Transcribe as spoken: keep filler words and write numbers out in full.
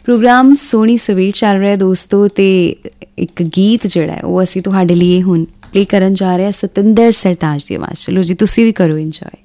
Programme ਸੋਹਣੀ ਸਵੇਰ ਚੱਲ ਰਿਹਾ ਦੋਸਤੋ, ਅਤੇ ਇੱਕ ਗੀਤ ਜਿਹੜਾ ਹੈ ਉਹ ਅਸੀਂ ਤੁਹਾਡੇ ਲਈ ਹੁਣ ਪਲੇ ਕਰਨ ਜਾ ਰਹੇ ਹਾਂ, ਸਤਿੰਦਰ ਸਰਤਾਜ ਦੀ ਆਵਾਜ਼। ਚਲੋ ਜੀ, ਤੁਸੀਂ ਵੀ ਕਰੋ ਇੰਜੋਏ।